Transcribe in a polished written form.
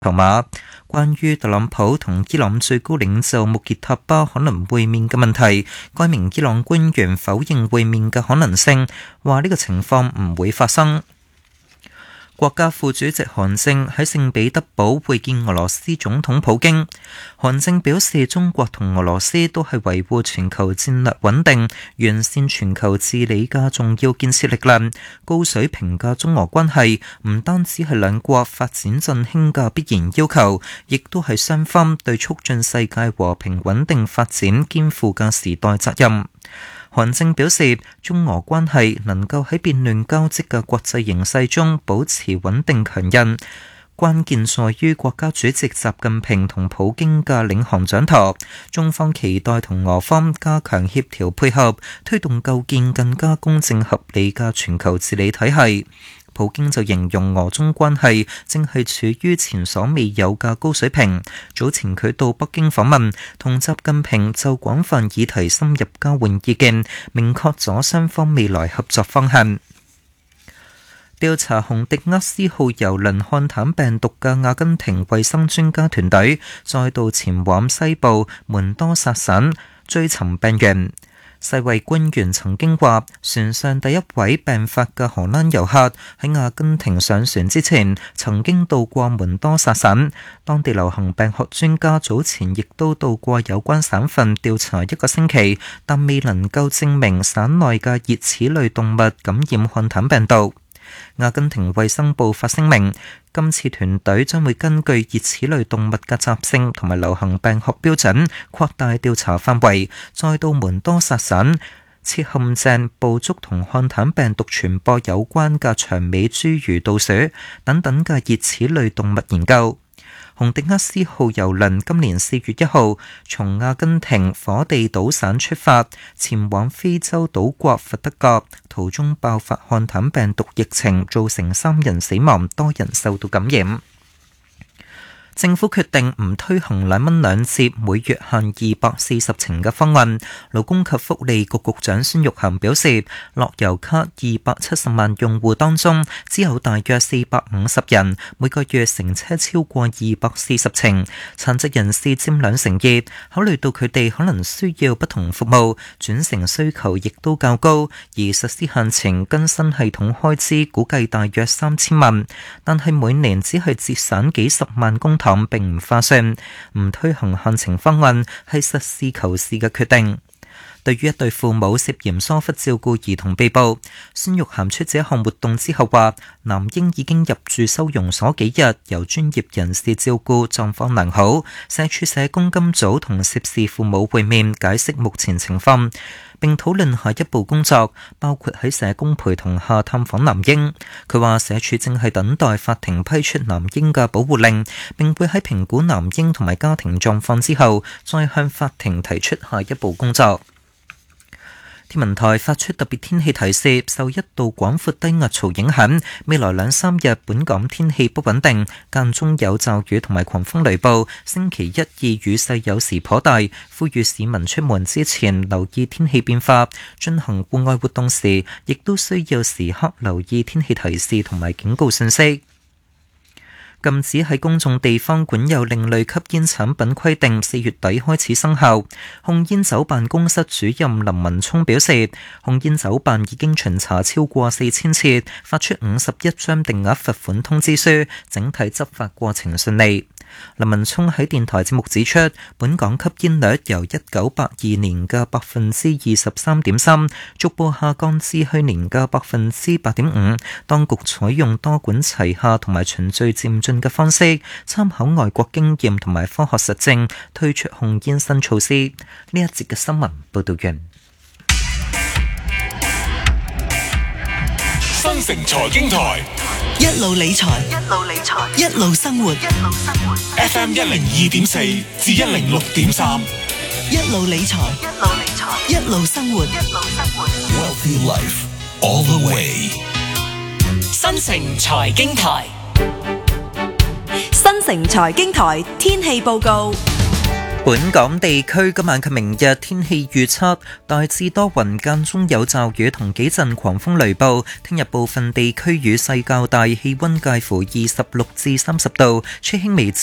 籌碼。關於特朗普同伊朗最高領袖穆傑塔巴可能會面嘅問題，該名伊朗官員否認會面嘅可能性，話呢個情況唔會發生。國家副主席韓正喺聖彼得堡會見俄羅斯總統普京。韓正表示，中國同俄羅斯都係維護全球戰略穩定、完善全球治理嘅重要建設力量。高水平嘅中俄關係唔單止係兩國發展振興嘅必然要求，亦都係雙方對促進世界和平穩定發展肩負嘅時代責任。韓正表示，中俄關係能夠喺變亂交織嘅國際形勢中保持穩定強韌，關鍵在於國家主席習近平同普京嘅領航掌舵。中方期待同俄方加強協調配合，推動構建更加公正合理嘅全球治理體系。普京就形容俄中關係正係處於前所未有嘅高水平。早前佢到北京訪問，同習近平就廣泛議題深入交換意見，明確咗雙方未來合作方向。調查洪迪厄斯號郵輪漢坦病毒嘅阿根廷衛生專家團隊再度前往西部門多薩省追尋病源。世衛官員曾經話，船上第一位病發嘅荷蘭遊客喺阿根廷上船之前曾經到過門多薩省。當地流行病學專家早前亦都到過有關省份調查1個星期，但未能夠證明省內嘅熱齒類動物感染漢坦病毒。阿根廷衛生部發聲明，今次團隊將會根據熱齒類動物嘅習性同埋流行病學標準，擴大調查範圍，再到門多薩省設陷阱捕捉同漢坦病毒傳播有關嘅長尾侏儒杜鼠等等嘅熱齒類動物研究。洪迪厄斯號郵輪今年4月1號從阿根廷火地島省出發，前往非洲島國佛得角，途中爆發漢坦病毒疫情，造成3人死亡，多人受到感染。政府決定唔推行2蚊2折每月限240程嘅方案。勞工及福利局局長孫玉菡表示，樂悠卡270萬用戶當中，只有大約450人每個月乘車超過240程，殘疾人士佔2%。考慮到佢哋可能需要不同服務，轉乘需求亦都較高，而實施限程更新系統開支估計大約3000萬，但係每年只係節省幾十萬公帑，並唔划算。唔推行限程方案係實事求是嘅決定。對於一對父母涉嫌疏忽照顧兒童被捕，孫玉菡出席一項活動之後話，男嬰已經入住收容所幾日，由專業人士照顧，狀況良好。社署社工今早同涉事父母會面，解釋目前情況，並討論下一步工作，包括喺社工陪同下探訪男嬰。佢話社署正係等待法庭批出男嬰嘅保護令，並會喺評估男嬰同埋家庭狀況之後，再向法庭提出下一步工作。天文台發出特別天氣提示，受一道廣闊低壓槽影響，未來2-3日本港天氣不穩定，間中有驟雨同埋狂風雷暴。星期1、2雨勢有時頗大，呼籲市民出門之前留意天氣變化，進行戶外活動時，亦都需要時刻留意天氣提示同埋警告信息。禁止喺公眾地方管有另類吸煙產品規定4月底開始生效。控煙酒辦公室主任林文聰表示，控煙酒辦已經巡查超過4000次，發出51張定額罰款通知書，整體執法過程順利。林文聰喺電台節目指出，本港吸煙率由1982年嘅23.3%逐步下降至去年嘅8.5%。當局採用多管齊下同埋循序漸進嘅方式，參考外國經驗同埋科學實證，推出控煙新措施。呢一節嘅新聞報道完。 新城財經台， 一路理財，一路生活。 FM 102.4至106.3， 一路理財，一路生活。 Wealthy Life all the way。 新城財經台，新城財經台天氣報告。 本港地區今晚及明日天氣預測，大致多雲，間中有驟雨同幾陣狂風雷暴。聽日部分地區雨勢較大，氣溫介乎26至30度，吹輕微